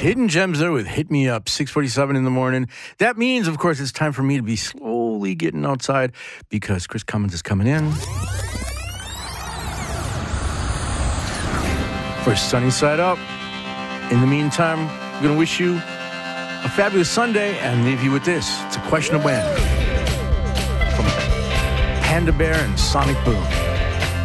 Hidden Gems there with Hit Me Up, 6:47 in the morning. That means, of course, it's time for me to be slowly getting outside because Chris Cummins is coming in for Sunny Side Up. In the meantime, we're going to wish you a fabulous Sunday and leave you with this. It's a question of when. From Panda Bear and Sonic Boom.